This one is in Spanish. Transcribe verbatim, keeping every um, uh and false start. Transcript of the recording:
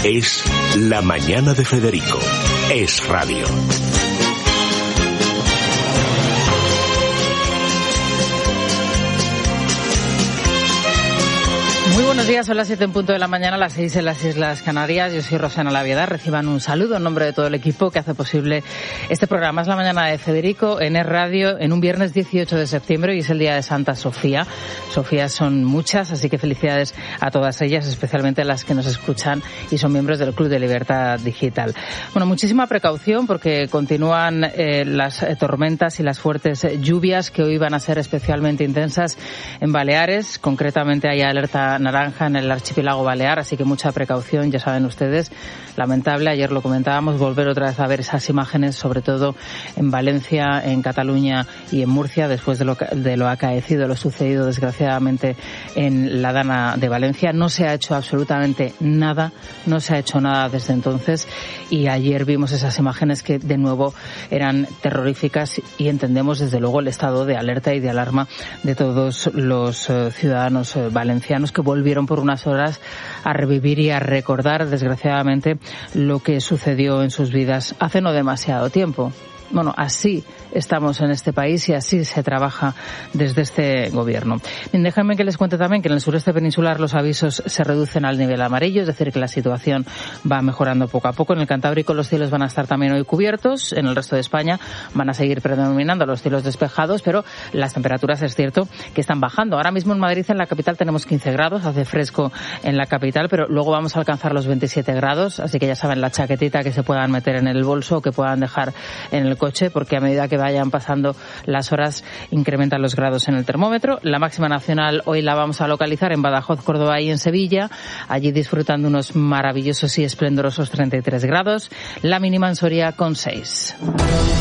Es La Mañana de Federico. Es radio. Muy buenos días, son las siete en punto de la mañana, las seis en las Islas Canarias. Yo soy Rosana Laviada. Reciban un saludo en nombre de todo el equipo que hace posible este programa. Es La Mañana de Federico en Es Radio en un viernes dieciocho de septiembre y es el día de Santa Sofía. Sofías son muchas, así que felicidades a todas ellas, especialmente a las que nos escuchan y son miembros del Club de Libertad Digital. Bueno, muchísima precaución porque continúan eh, las tormentas y las fuertes lluvias que hoy van a ser especialmente intensas en Baleares. Concretamente hay alerta naranja en el archipiélago balear, así que mucha precaución, ya saben ustedes. Lamentable, ayer lo comentábamos, volver otra vez a ver esas imágenes, sobre todo en Valencia, en Cataluña y en Murcia, después de lo, de lo acaecido, lo sucedido desgraciadamente en la Dana de Valencia. No se ha hecho absolutamente nada, no se ha hecho nada desde entonces y ayer vimos esas imágenes que de nuevo eran terroríficas y entendemos desde luego el estado de alerta y de alarma de todos los uh, ciudadanos uh, valencianos que volvieron por unas horas a revivir y a recordar, desgraciadamente, lo que sucedió en sus vidas hace no demasiado tiempo. Bueno, así estamos en este país y así se trabaja desde este gobierno. Bien, déjenme que les cuente también que en el sureste peninsular los avisos se reducen al nivel amarillo, es decir, que la situación va mejorando poco a poco. En el Cantábrico los cielos van a estar también hoy cubiertos, en el resto de España van a seguir predominando los cielos despejados, pero las temperaturas es cierto que están bajando. Ahora mismo en Madrid, en la capital, tenemos quince grados, hace fresco en la capital, pero luego vamos a alcanzar los veintisiete grados, así que ya saben, la chaquetita que se puedan meter en el bolso o que puedan dejar en el coche, porque a medida que vayan pasando las horas incrementan los grados en el termómetro. La máxima nacional hoy la vamos a localizar en Badajoz, Córdoba y en Sevilla, allí disfrutando unos maravillosos y esplendorosos treinta y tres grados. La mínima en Soria con seis.